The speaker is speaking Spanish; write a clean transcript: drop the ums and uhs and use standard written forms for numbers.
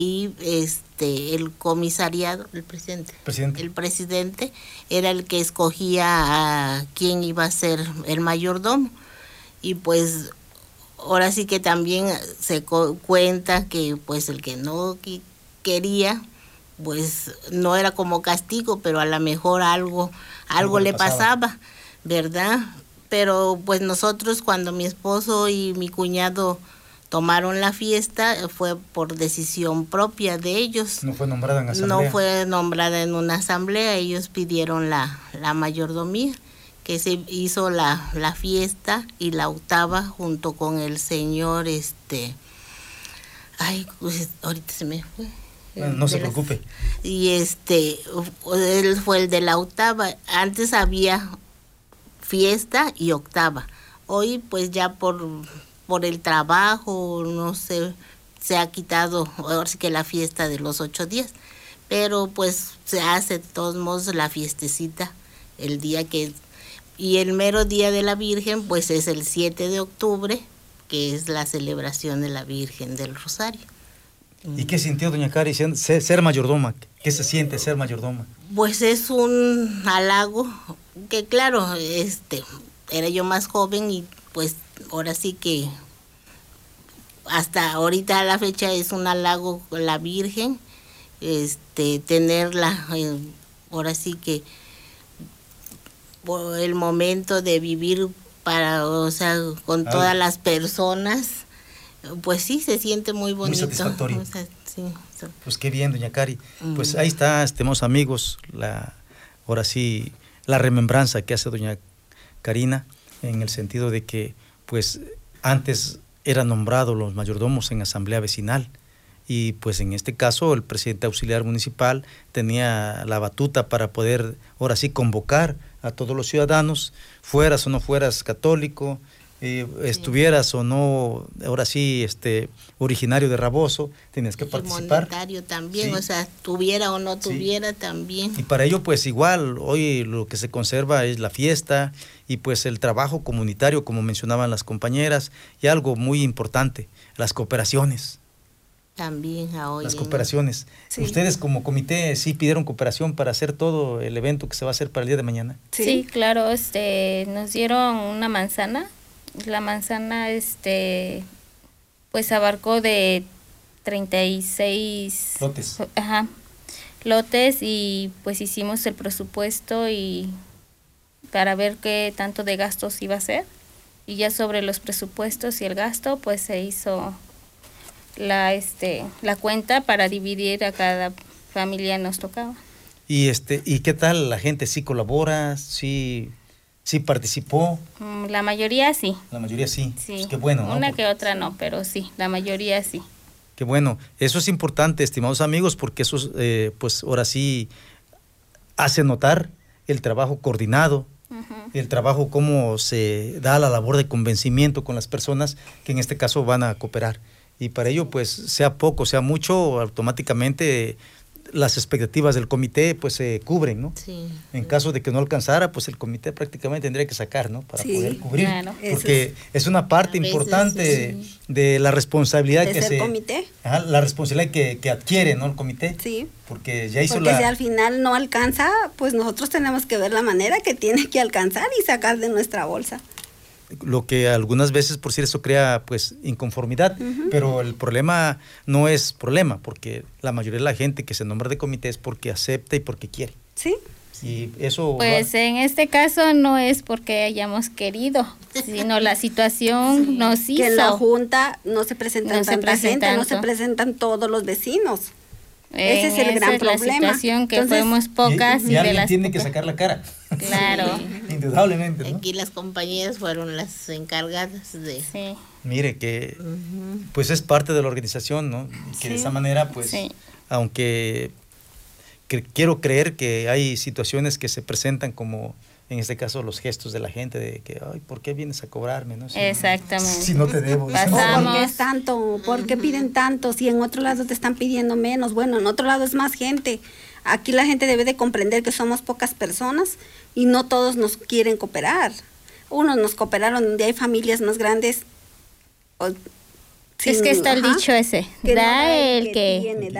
y el comisariado, el presidente era el que escogía a quién iba a ser el mayordomo. Y pues ahora sí que también se cuenta que pues el que no quería, pues no era como castigo, pero a lo mejor algo le pasaba, ¿verdad? Pero pues nosotros, cuando mi esposo y mi cuñado tomaron la fiesta, fue por decisión propia de ellos. ¿No fue nombrada en asamblea? No fue nombrada en una asamblea, ellos pidieron la mayordomía, que se hizo la fiesta y la octava junto con el señor, pues ahorita se me fue. No se preocupe. Y él fue el de la octava. Antes había fiesta y octava. Hoy pues ya por el trabajo, no sé, se ha quitado ahora sí que la fiesta de los 8 días, pero pues se hace de todos modos la fiestecita el día que, y el mero día de la Virgen pues es el 7 de octubre, que es la celebración de la Virgen del Rosario. ¿Y qué sintió doña Cari ser mayordoma? ¿Qué se siente ser mayordoma? Pues es un halago, que claro, era yo más joven y pues ahora sí que hasta ahorita a la fecha es un halago la Virgen, tenerla, ahora sí que por el momento de vivir con todas las personas, pues sí, se siente muy bonito. Muy satisfactorio. Sí. Pues qué bien, doña Cari. Pues ahí está, estimados amigos, ahora sí, la remembranza que hace doña Karina, en el sentido de que, pues, antes eran nombrados los mayordomos en asamblea vecinal, y pues en este caso el presidente auxiliar municipal tenía la batuta para poder, ahora sí, convocar a todos los ciudadanos, fueras o no fueras católico, estuvieras o no, ahora sí, originario de Raboso, tenías que participar. Monetario también, sí. Tuviera o no tuviera, sí, también. Y para ello, pues igual, hoy lo que se conserva es la fiesta y pues el trabajo comunitario, como mencionaban las compañeras, y algo muy importante, las cooperaciones. También hoy. Las cooperaciones. Sí. Ustedes como comité sí pidieron cooperación para hacer todo el evento que se va a hacer para el día de mañana. Sí, claro, nos dieron una manzana. La manzana, pues abarcó de 36 lotes. Lotes, y pues hicimos el presupuesto y para ver qué tanto de gastos iba a ser, y ya sobre los presupuestos y el gasto, pues se hizo la cuenta para dividir a cada familia nos tocaba. ¿Y qué tal la gente? ¿Sí colabora? ¿Sí participó? La mayoría sí. La mayoría sí. Sí. Pues qué bueno, ¿no? Una que otra no, pero sí, la mayoría sí. Qué bueno. Eso es importante, estimados amigos, porque eso, pues ahora sí hace notar el trabajo coordinado, el trabajo, cómo se da la labor de convencimiento con las personas que en este caso van a cooperar. Y para ello, pues, sea poco, sea mucho, automáticamente las expectativas del comité pues se cubren, ¿no? Sí. En caso de que no alcanzara, pues el comité prácticamente tendría que sacar, ¿no? Para poder cubrir. Claro. Porque es una parte importante de la responsabilidad de ser comité. La responsabilidad que adquiere, ¿no? El comité. Sí. Porque ya hizo si al final no alcanza, pues nosotros tenemos que ver la manera que tiene que alcanzar y sacar de nuestra bolsa. Lo que algunas veces, por si eso crea pues inconformidad, pero el problema no es problema, porque la mayoría de la gente que se nombra de comité es porque acepta y porque quiere. Sí. Y eso pues en este caso no es porque hayamos querido, sino la situación nos hizo. Que en la junta no se presentan tanta gente, no se presentan todos los vecinos. Ese es el gran problema. La situación que fuimos pocas y alguien tiene que sacar la cara. Claro. Indudablemente, ¿no? Aquí las compañeras fueron las encargadas de... Sí. Mire que pues es parte de la organización, ¿no? Y que de esa manera pues aunque quiero creer que hay situaciones que se presentan como en este caso los gestos de la gente de que, ay, ¿por qué vienes a cobrarme? ¿No? Exactamente. Si no te debo. ¿Por qué es tanto? ¿Por qué piden tanto? Si en otro lado te están pidiendo menos. Bueno, en otro lado es más gente. Aquí la gente debe de comprender que somos pocas personas y no todos nos quieren cooperar. Unos nos cooperaron donde hay familias más grandes, Es que está el dicho ese, da el que